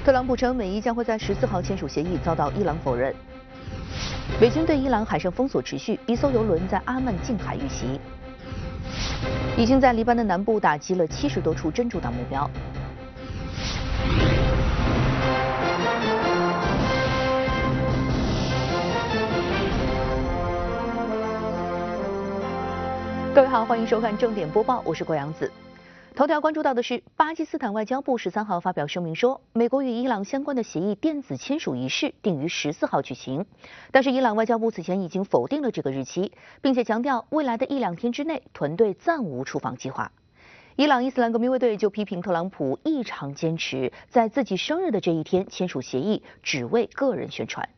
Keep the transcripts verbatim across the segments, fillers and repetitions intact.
特朗普称美伊将会在十四号签署协议，遭到伊朗否认。美军对伊朗海上封锁持续，一艘油轮在阿曼近海遇袭。已经在黎巴嫩南部打击了七十多处真主党目标。各位好，欢迎收看正点播报，我是郭阳子。头条关注到的是，巴基斯坦外交部十三号发表声明说，美国与伊朗相关的协议电子签署仪式定于十四号举行，但是伊朗外交部此前已经否定了这个日期，并且强调未来的一两天之内，团队暂无出访计划。伊朗伊斯兰革命卫队就批评特朗普异常坚持在自己生日的这一天签署协议，只为个人宣传。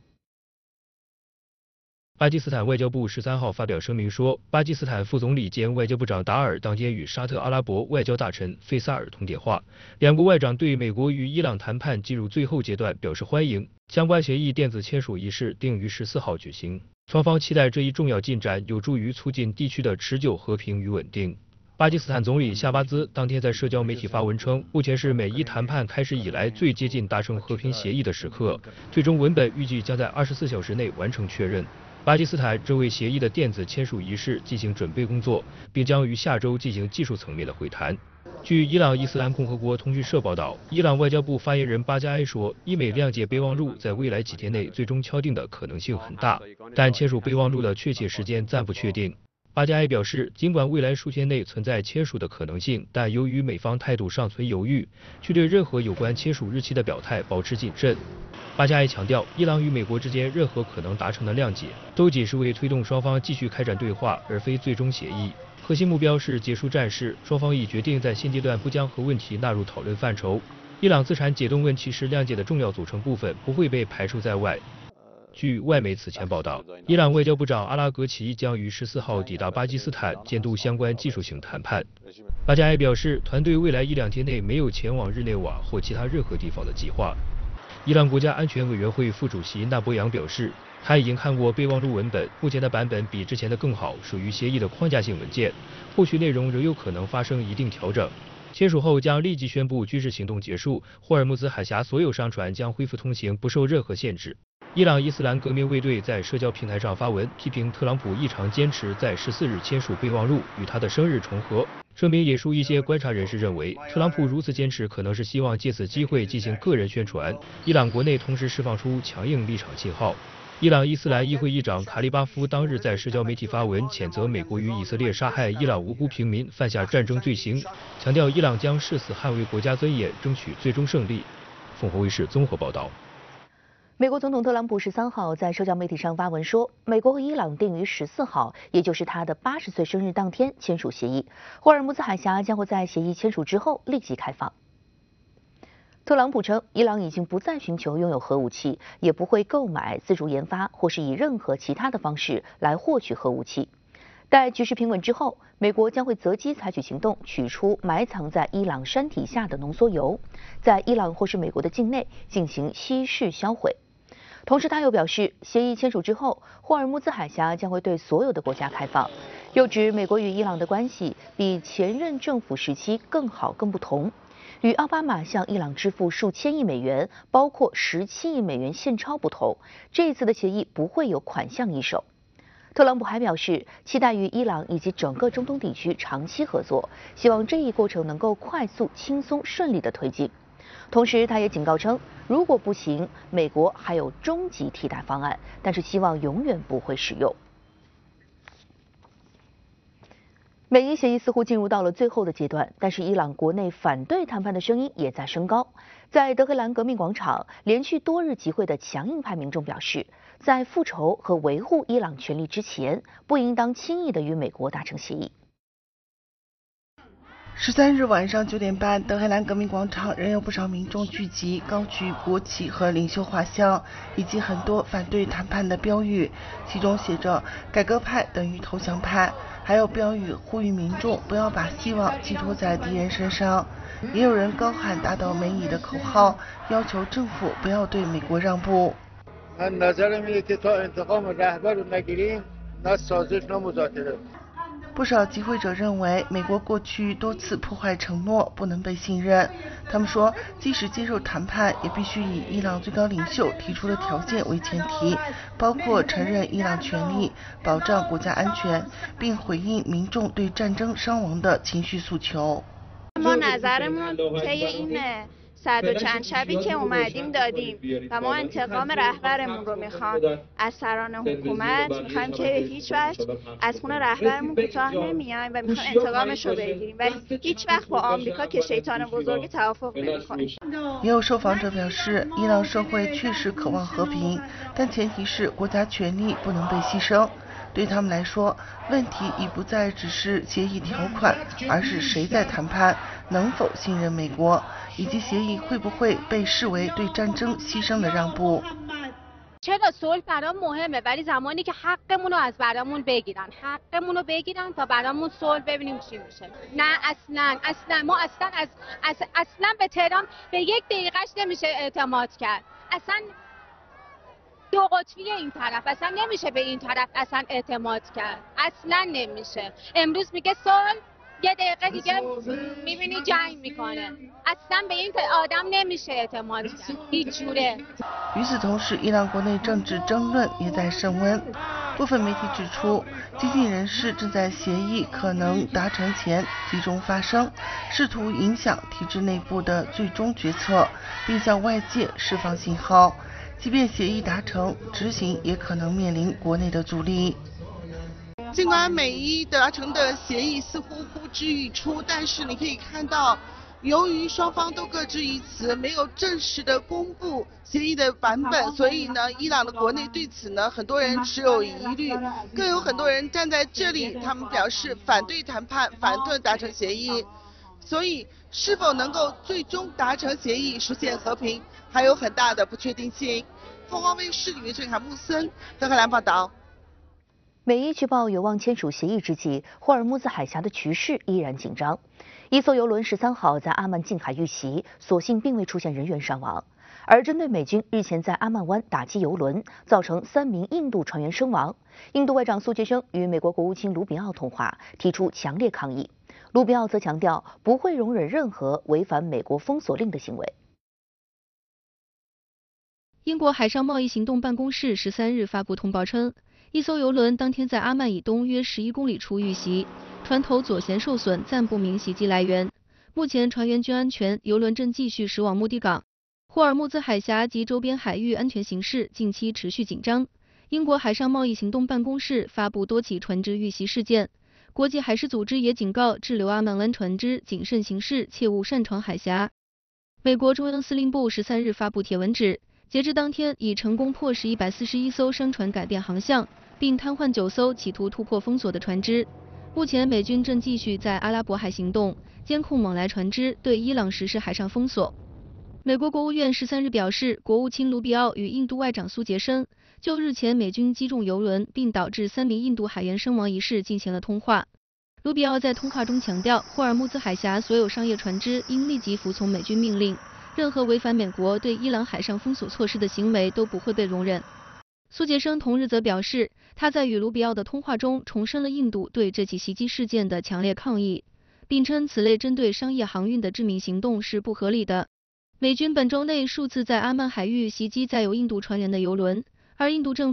巴基斯坦外交部十三号发表声明说，巴基斯坦副总理兼外交部长达尔当天与沙特阿拉伯外交大臣费萨尔通电话，两国外长对美国与伊朗谈判进入最后阶段表示欢迎，相关协议电子签署仪式定于十四号举行。双方期待这一重要进展有助于促进地区的持久和平与稳定。巴基斯坦总理夏巴兹当天在社交媒体发文称，目前是美伊谈判开始以来最接近达成和平协议的时刻，最终文本预计将在二十四小时内完成确认。巴基斯坦正为协议的电子签署仪式进行准备工作，并将于下周进行技术层面的会谈。据伊朗伊斯兰共和国通讯社报道，伊朗外交部发言人巴加埃说，伊美谅解备忘录在未来几天内最终敲定的可能性很大，但签署备忘录的确切时间暂不确定。巴加埃表示，尽管未来数天内存在签署的可能性，但由于美方态度尚存犹豫，却对任何有关签署日期的表态保持谨慎。巴加埃强调，伊朗与美国之间任何可能达成的谅解，都仅是为推动双方继续开展对话，而非最终协议。核心目标是结束战事，双方已决定在现阶段不将核问题纳入讨论范畴。伊朗资产解冻问题是谅解的重要组成部分，不会被排除在外。据外媒此前报道，伊朗外交部长阿拉格齐将于十四号抵达巴基斯坦监督相关技术性谈判。巴加埃表示，团队未来一两天内没有前往日内瓦或其他任何地方的计划。伊朗国家安全委员会副主席纳博扬表示，他已经看过备忘录文本，目前的版本比之前的更好，属于协议的框架性文件，后续内容仍有可能发生一定调整。签署后将立即宣布军事行动结束，霍尔木兹海峡所有商船将恢复通行，不受任何限制。伊朗伊斯兰革命卫队在社交平台上发文，批评特朗普异常坚持在十四日签署备忘录，与他的生日重合。声明也述一些观察人士认为，特朗普如此坚持可能是希望借此机会进行个人宣传。伊朗国内同时释放出强硬立场信号。伊朗伊斯兰议会议长卡利巴夫当日在社交媒体发文，谴责美国与以色列杀害伊朗无辜平民，犯下战争罪行，强调伊朗将誓死捍卫国家尊严，争取最终胜利。凤凰卫视综合报道。 美国总统特朗普十三号在社交媒体上发文说，美国和伊朗定于十四号，也就是他的八十岁生日当天签署协议，霍尔木兹海峡将会在协议签署之后立即开放。特朗普称，伊朗已经不再寻求拥有核武器，也不会购买、自主研发或是以任何其他的方式来获取核武器。待局势平稳之后，美国将会择机采取行动，取出埋藏在伊朗山体下的浓缩铀，在伊朗或是美国的境内进行稀释销毁。同时，他又表示，协议签署之后，霍尔木兹海峡将会对所有的国家开放。又指美国与伊朗的关系比前任政府时期更好、更不同。与奥巴马向伊朗支付数千亿美元，包括十七亿美元现钞不同，这一次的协议不会有款项一手。特朗普还表示，期待与伊朗以及整个中东地区长期合作，希望这一过程能够快速、轻松、顺利的推进。同时，他也警告称，如果不行，美国还有终极替代方案，但是希望永远不会使用。美伊协议似乎进入到了最后的阶段，但是伊朗国内反对谈判的声音也在升高。在德黑兰革命广场，连续多日集会的强硬派民众表示，在复仇和维护伊朗权利之前，不应当轻易的与美国达成协议。 十三日晚上九点半，德黑兰革命广场仍有不少民众聚集，高举国旗和领袖画像，以及很多反对谈判的标语，其中写着“改革派等于投降派”，还有标语呼吁民众不要把希望寄托在敌人身上。也有人高喊打倒美以的口号，要求政府不要对美国让步。 不少集会者认为，美国过去多次破坏承诺，不能被信任。他们说，即使接受谈判，也必须以伊朗最高领袖提出的条件为前提，包括承认伊朗权利、保障国家安全，并回应民众对战争伤亡的情绪诉求。 صد و چند شبی که اومدیم دادیم و ما انتقام رهبرمون رو میخوام از سران حکومت میخوایم که هیچ وقت از خون رهبرمون کوتاه نمیایم و میخوایم انتقامش رو بگیریم ولی هیچ وقت با آمریکا که شیطان بزرگ توافق نمیکنیم. 也有受访者表示，伊朗社会确实渴望和平，但前提是国家权力不能被牺牲。对他们来说，问题已不再只是协议条款，而是谁在谈判，能否信任美国，以及协议会不会被视为对战争牺牲的让步。 چرا صلح برام مهمه ولی زمانی که حقمون رو از برامون بگیرن حقمون رو بگیرن تا برامون صلح ببینیم چی میشه. نه اصلا اصلا ما اصلا از اصلا به تهران به یک دقیقهش نمیشه اعتماد کرد. اصلا دو قطبی این طرف اصلا نمیشه به این طرف اصلا اعتماد کرد. اصلا نمیشه. امروز میگه صلح یه دقیقه دیگه میبینی جنگ میکنه. اصلا به این آدم نمیشه اعتماد کرد. هیچ جوره. 与此同时，伊朗国内政治争论也在升温。部分媒体指出，激进人士正在协议可能达成前集中发声，试图影响体制内部的最终决策，并向外界释放信号。即便协议达成，执行也可能面临国内的阻力。 尽管美伊达成的协议似乎呼之欲出，但是你可以看到，由于双方都各执一词，没有正式的公布协议的版本，所以呢，伊朗的国内对此呢，很多人持有疑虑，更有很多人站在这里，他们表示反对谈判，反对达成协议。所以，是否能够最终达成协议，实现和平，还有很大的不确定性。凤凰卫视李郑海木森，德黑兰报道。 美伊据报有望签署协议之际，霍尔木兹海峡的局势依然紧张。一艘油轮十三号在阿曼近海遇袭，所幸并未出现人员伤亡。而针对美军日前在阿曼湾打击油轮，造成三名印度船员身亡，印度外长苏杰生与美国国务卿卢比奥通话，提出强烈抗议。卢比奥则强调不会容忍任何违反美国封锁令的行为。 英国海上贸易行动办公室十三日发布通报称，一艘油轮当天在阿曼以东约十一公里处遇袭，船头左舷受损，暂不明袭击来源。目前船员均安全，油轮正继续驶往目的港。霍尔木兹海峡及周边海域安全形势近期持续紧张。英国海上贸易行动办公室发布多起船只遇袭事件，国际海事组织也警告滞留阿曼湾船只谨慎行事，切勿擅闯海峡。美国中央司令部十三日发布帖文指，截至当天，已成功迫使一百四十一艘商船改变航向，并瘫痪九艘企图突破封锁的船只。目前，美军正继续在阿拉伯海行动，监控往来船只，对伊朗实施海上封锁。美国国务院十三日表示，国务卿卢比奥与印度外长苏杰生就日前美军击中油轮并导致三名印度海员身亡一事进行了通话。卢比奥在通话中强调，霍尔木兹海峡所有商业船只应立即服从美军命令，任何违反美国对伊朗海上封锁措施的行为都不会被容忍。苏杰生同日则表示，他在与卢比奥的通话中重申了印度对这起袭击事件的强烈抗议，并称此类针对商业航运的致命行动是不合理的。美军本周内数次在阿曼海域袭击载有印度船员的油轮，而印度政府